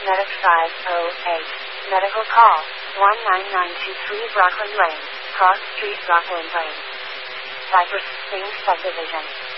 Medic 508. Medical call, 19923 Rockland Lane, Cross Street, Rockland Lane. Cypress Springs Subdivision.